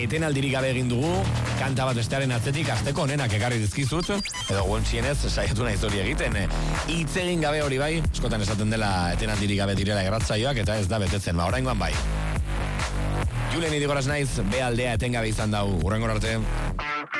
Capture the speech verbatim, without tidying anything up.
etenaldirik gabe egin dugu, kanta bat bestearen atzetik asteko onenak ekarri dizkizut, edo guentxienez saiatu nahi hori egiten. Hitz egin gabe hori bai, eskotan esaten dela etenaldirik gabe direla erratzaioak, eta ez da betetzen, ba, oraingoan bai. Julen Idigoraz naiz, be aldea etengabe izan dau, urrengor arte.